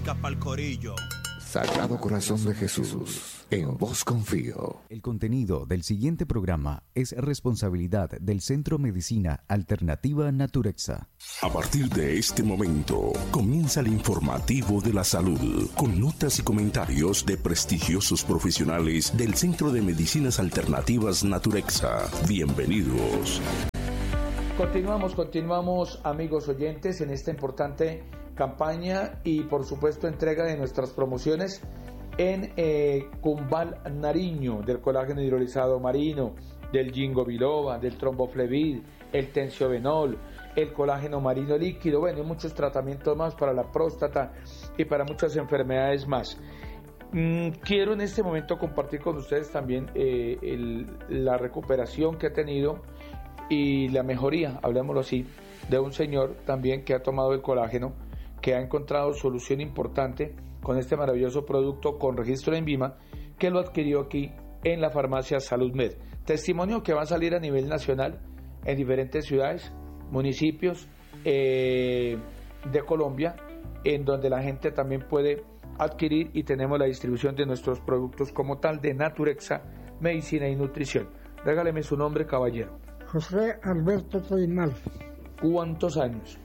música pa'l corillo. Sagrado Corazón de Jesús, en vos confío. El contenido del siguiente programa es responsabilidad del Centro Medicina Alternativa Naturexa. A partir de este momento, comienza el informativo de la salud, con notas y comentarios de prestigiosos profesionales del Centro de Medicinas Alternativas Naturexa. Bienvenidos. Continuamos, amigos oyentes, en esta importante campaña y por supuesto entrega de nuestras promociones en Cumbal Nariño, del colágeno hidrolizado marino, del ginkgo biloba, del tromboflevil, el tensiobenol, el colágeno marino líquido, bueno, y muchos tratamientos más para la próstata y para muchas enfermedades más. Quiero en este momento compartir con ustedes también la recuperación que ha tenido y la mejoría, hablemoslo así, de un señor también que ha tomado el colágeno, que ha encontrado solución importante con este maravilloso producto con registro en Vima, que lo adquirió aquí en la farmacia Salud Med. Testimonio que va a salir a nivel nacional en diferentes ciudades, municipios de Colombia, en donde la gente también puede adquirir y tenemos la distribución de nuestros productos como tal de Naturexa, Medicina y Nutrición. Regáleme su nombre, caballero. José Alberto Teimal. ¿Cuántos años?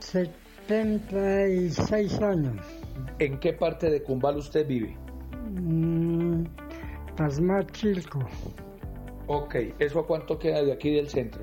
76 años. ¿En qué parte de Cumbal usted vive? Tasmachilco. Ok, ¿eso a cuánto queda de aquí del centro?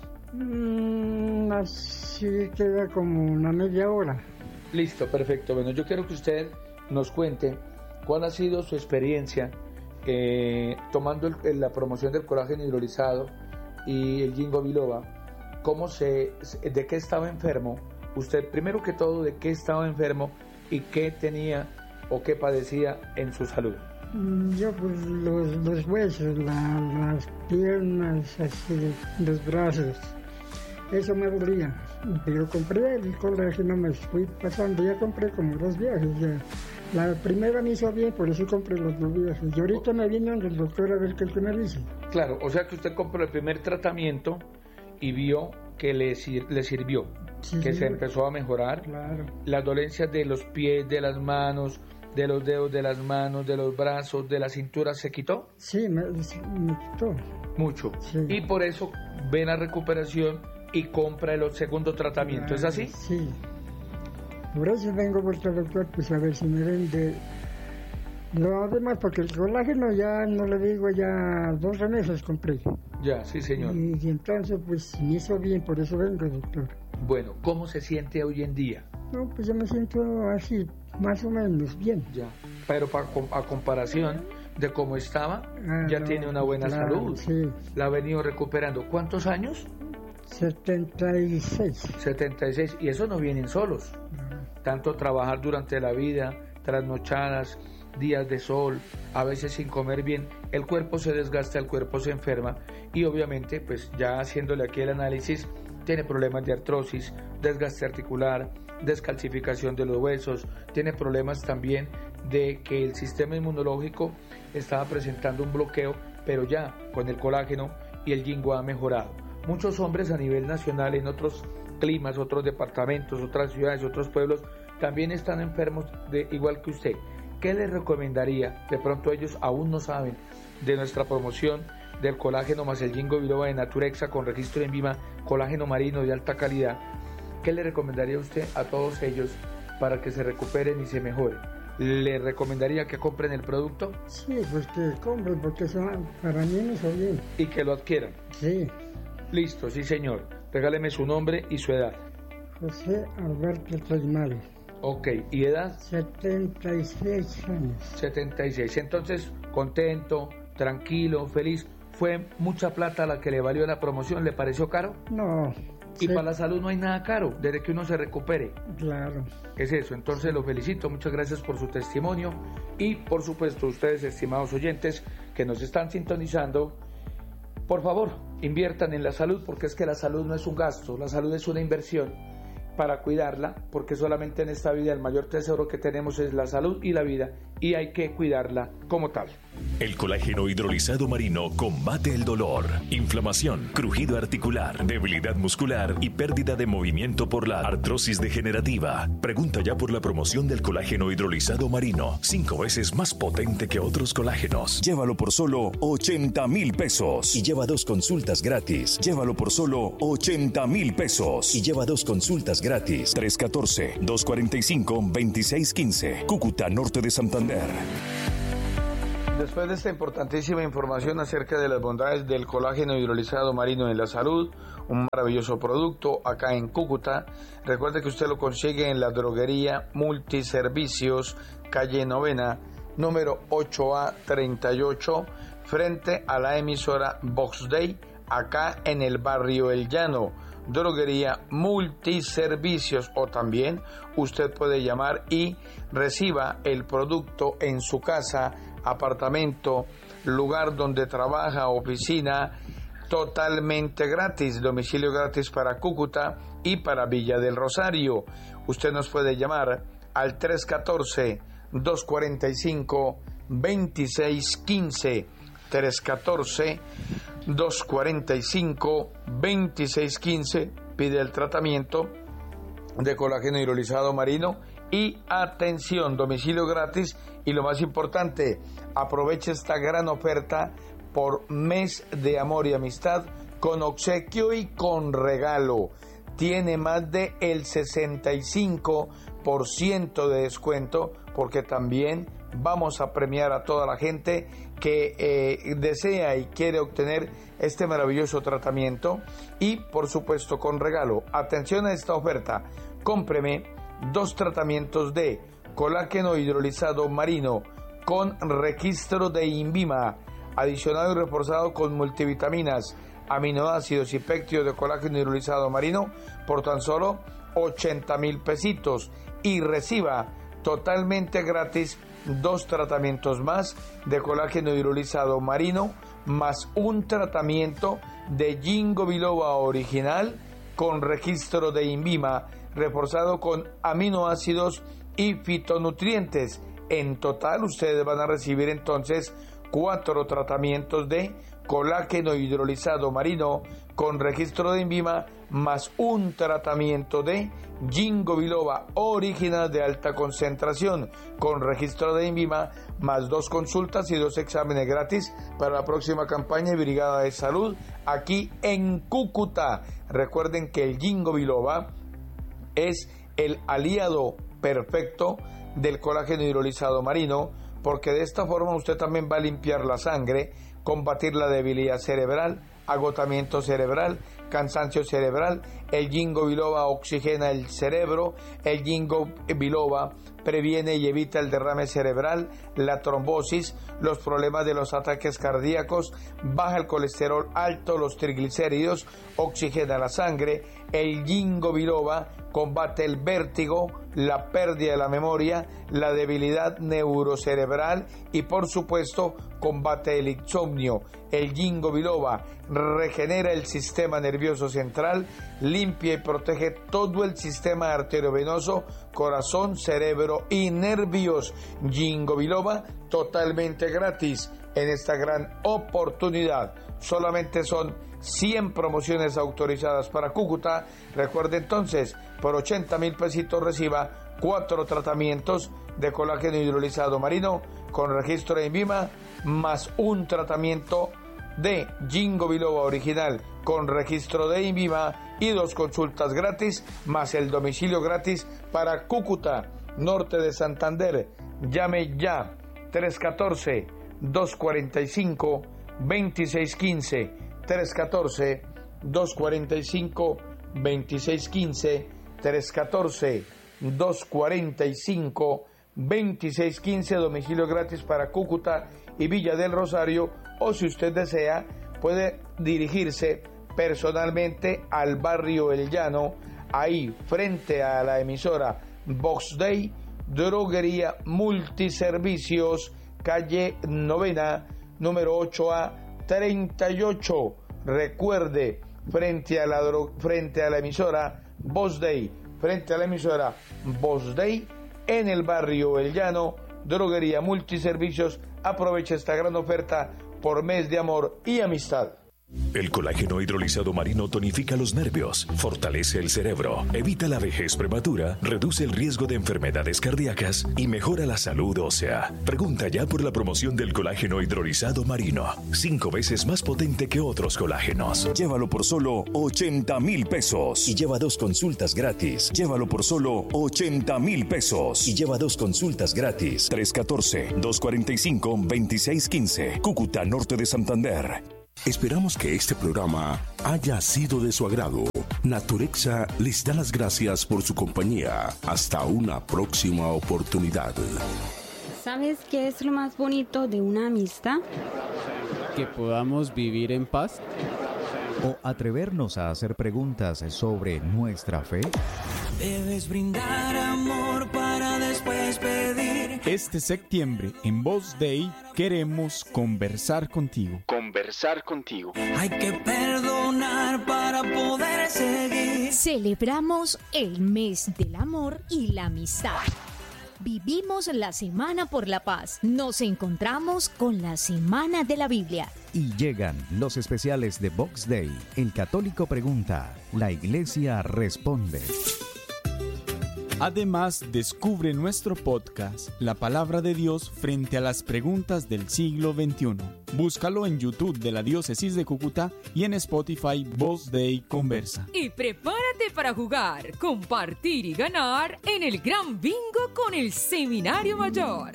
Así queda como una media hora. Listo, perfecto. Bueno, yo quiero que usted nos cuente cuál ha sido su experiencia tomando la promoción del colágeno hidrolizado y el ginkgo biloba. ¿De qué estaba enfermo? Usted, primero que todo, ¿de qué estaba enfermo y qué tenía o qué padecía en su salud? Yo pues los huesos, las piernas, así, los brazos, eso me dolía. Pero compré el colágeno, me fui pasando, ya compré como 2 viajes ya. La primera me hizo bien, por eso compré los 2 viajes. Y ahorita me vino el doctor a ver qué es que me dice. Claro, o sea que usted compró el primer tratamiento y vio que le sirvió, sí, que se empezó a mejorar. Claro. Las dolencias de los pies, de las manos, de los dedos de las manos, de los brazos, de la cintura, ¿se quitó? Sí, me quitó. Mucho. Sí. Y por eso ven a recuperación y compra el segundo tratamiento, ¿es así? Sí. Por eso vengo por el doctor, pues a ver si me vende lo demás, porque el colágeno ya, no le digo, ya 2 remesas compré. Ya, sí señor. Y entonces pues me hizo bien, por eso vengo, doctor. Bueno, ¿cómo se siente hoy en día? No, pues yo me siento así, más o menos bien. Ya, pero a comparación de cómo estaba, ya no, tiene una buena salud. Sí. La ha venido recuperando. ¿Cuántos años? 76. 76, y eso no vienen solos. Tanto trabajar durante la vida, trasnochadas, días de sol, a veces sin comer bien, el cuerpo se desgasta, el cuerpo se enferma y obviamente pues ya haciéndole aquí el análisis tiene problemas de artrosis, desgaste articular, descalcificación de los huesos, tiene problemas también de que el sistema inmunológico estaba presentando un bloqueo, pero ya con el colágeno y el ginkgo ha mejorado. Muchos hombres a nivel nacional en otros climas, otros departamentos, otras ciudades, otros pueblos también están enfermos igual que usted. ¿Qué les recomendaría? De pronto ellos aún no saben de nuestra promoción del colágeno más el ginkgo biloba de Naturexa con registro en Vima, colágeno marino de alta calidad. ¿Qué le recomendaría usted a todos ellos para que se recuperen y se mejoren? ¿Le recomendaría que compren el producto? Sí, pues que compren, porque eso para mí me hizo bien. ¿Y que lo adquieran? Sí. Listo, sí señor. Regáleme su nombre y su edad. José Alberto Teimal. Ok, ¿y edad? 76 años. 76, entonces contento, tranquilo, feliz. ¿Fue mucha plata la que le valió la promoción? ¿Le pareció caro? No. Y para la salud no hay nada caro, desde que uno se recupere. Claro. Es eso, entonces lo felicito, muchas gracias por su testimonio y por supuesto ustedes, estimados oyentes, que nos están sintonizando, por favor, inviertan en la salud, porque es que la salud no es un gasto, la salud es una inversión para cuidarla, porque solamente en esta vida el mayor tesoro que tenemos es la salud y la vida, y hay que cuidarla como tal. El colágeno hidrolizado marino combate el dolor, inflamación, crujido articular, debilidad muscular y pérdida de movimiento por la artrosis degenerativa. Pregunta ya por la promoción del colágeno hidrolizado marino, 5 veces más potente que otros colágenos. Llévalo por solo 80,000 pesos. Y lleva 2 consultas gratis. Llévalo por solo 80,000 pesos. Y lleva 2 consultas gratis. 314-245-2615. Cúcuta, norte de Santander. Después de esta importantísima información acerca de las bondades del colágeno hidrolizado marino en la salud, un maravilloso producto acá en Cúcuta, recuerde que usted lo consigue en la droguería Multiservicios, calle Novena, número 8A38, frente a la emisora Box Day, acá en el barrio El Llano. Droguería Multiservicios, o también usted puede llamar y reciba el producto en su casa, apartamento, lugar donde trabaja, oficina, totalmente gratis, domicilio gratis para Cúcuta y para Villa del Rosario. Usted nos puede llamar al 314-245-2615, 314-245-2615, pide el tratamiento de colágeno hidrolizado marino y atención, domicilio gratis, y lo más importante, aproveche esta gran oferta por mes de amor y amistad con obsequio y con regalo. Tiene más de el 65% de descuento, porque también vamos a premiar a toda la gente que desea y quiere obtener este maravilloso tratamiento, y por supuesto con regalo. Atención a esta oferta, cómpreme 2 tratamientos de colágeno hidrolizado marino con registro de INVIMA, adicionado y reforzado con multivitaminas, aminoácidos y péptidos de colágeno hidrolizado marino por tan solo 80,000 pesitos, y reciba totalmente gratis 2 tratamientos más de colágeno hidrolizado marino más un tratamiento de Ginkgo biloba original con registro de INVIMA, reforzado con aminoácidos y fitonutrientes. En total ustedes van a recibir entonces 4 tratamientos de colágeno hidrolizado marino con registro de INVIMA más un tratamiento de Ginkgo biloba original de alta concentración con registro de INVIMA más 2 consultas y 2 exámenes gratis para la próxima campaña de Brigada de Salud aquí en Cúcuta. Recuerden que el Ginkgo biloba es el aliado perfecto del colágeno hidrolizado marino, porque de esta forma usted también va a limpiar la sangre, combatir la debilidad cerebral, agotamiento cerebral, cansancio cerebral. El Ginkgo biloba oxigena el cerebro, el Ginkgo biloba previene y evita el derrame cerebral, la trombosis, los problemas de los ataques cardíacos, baja el colesterol alto, los triglicéridos, oxigena la sangre. El Ginkgo biloba combate el vértigo, la pérdida de la memoria, la debilidad neurocerebral y por supuesto combate el insomnio. El Ginkgo biloba regenera el sistema nervioso central, limpia y protege todo el sistema arteriovenoso, corazón, cerebro y nervios. Ginkgo biloba totalmente gratis en esta gran oportunidad. Solamente son 100 promociones autorizadas para Cúcuta. Recuerde entonces, por 80,000 pesitos reciba 4 tratamientos de colágeno hidrolizado marino con registro de INVIMA más un tratamiento de Ginkgo biloba original con registro de INVIMA y 2 consultas gratis más el domicilio gratis para Cúcuta, norte de Santander. Llame ya, 314-245-2615, 314-245-2615, 314-245-2615, domicilio gratis para Cúcuta y Villa del Rosario, o si usted desea puede dirigirse personalmente al barrio El Llano, ahí frente a la emisora Box Day, droguería Multiservicios, calle Novena, número 8A38. Recuerde, frente a la emisora Box Day, frente a la emisora Box Day, en el barrio El Llano, droguería Multiservicios, Aprovecha esta gran oferta por mes de amor y amistad. El colágeno hidrolizado marino tonifica los nervios, fortalece el cerebro, evita la vejez prematura, reduce el riesgo de enfermedades cardíacas y mejora la salud ósea. Pregunta ya por la promoción del colágeno hidrolizado marino, 5 veces más potente que otros colágenos. Llévalo por solo 80,000 pesos. Y lleva 2 consultas gratis. Llévalo por solo 80,000 pesos. Y lleva 2 consultas gratis. 314-245-2615. Cúcuta, norte de Santander. Esperamos que este programa haya sido de su agrado. Naturexa les da las gracias por su compañía. Hasta una próxima oportunidad. ¿Sabes qué es lo más bonito de una amistad? Que podamos vivir en paz. ¿O atrevernos a hacer preguntas sobre nuestra fe? Debes brindar amor para después pedir. Este septiembre, en Voz Day, queremos conversar contigo. Hay que perdonar para poder seguir. Celebramos el mes del amor y la amistad. Vivimos la Semana por la Paz. Nos encontramos con la Semana de la Biblia. Y llegan los especiales de Vox Day. El católico pregunta, la iglesia responde. Además, descubre nuestro podcast, La Palabra de Dios frente a las preguntas del siglo XXI. Búscalo en YouTube de la Diócesis de Cúcuta y en Spotify Voz Day Conversa. Y prepárate para jugar, compartir y ganar en el Gran Bingo con el Seminario Mayor.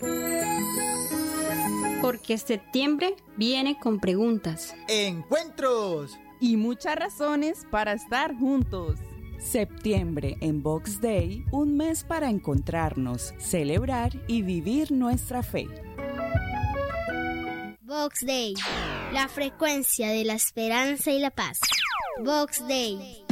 Porque septiembre viene con preguntas, encuentros y muchas razones para estar juntos. Septiembre en Vox Day, un mes para encontrarnos, celebrar y vivir nuestra fe. Vox Day, la frecuencia de la esperanza y la paz. Vox Day.